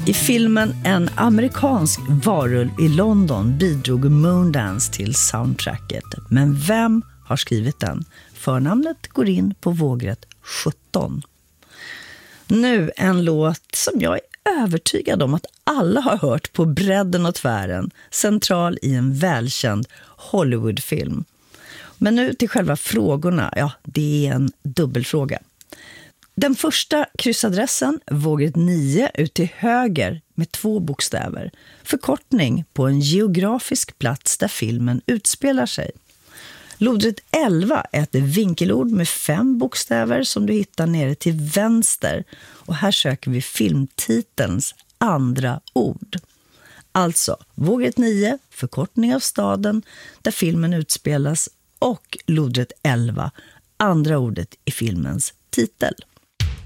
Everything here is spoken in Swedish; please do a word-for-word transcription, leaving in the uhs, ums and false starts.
I filmen En amerikansk varulv i London bidrog Moondance till soundtracket. Men vem har skrivit den? Förnamnet går in på vågrätt sjutton. Nu en låt som jag är övertygad om att alla har hört på bredden och tvären, central i en välkänd Hollywoodfilm. Men nu till själva frågorna, ja, det är en dubbelfråga. Den första kryssadressen, vågrätt nio, ut till höger med två bokstäver. Förkortning på en geografisk plats där filmen utspelar sig. Lodrätt elva är ett vinkelord med fem bokstäver som du hittar nere till vänster. Och här söker vi filmtitelns andra ord. Alltså, vågrätt nio, förkortning av staden där filmen utspelas, och lodrätt elva, andra ordet i filmens titel.